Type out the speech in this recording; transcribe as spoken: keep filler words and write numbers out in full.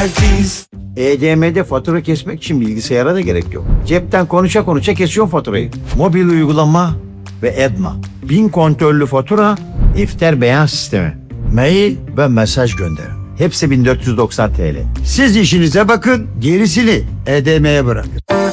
Artist. E D M'de fatura kesmek için bilgisayara da gerek yok. Cepten konuşa konuşa kesiyorsun faturayı. Mobil uygulama ve Edma. Bin kontörlü fatura, iftar beyan sistemi. Mail ve mesaj gönderin. Hepsi bin dört yüz doksan T L. Siz işinize bakın, gerisini E D M'ye bırakın.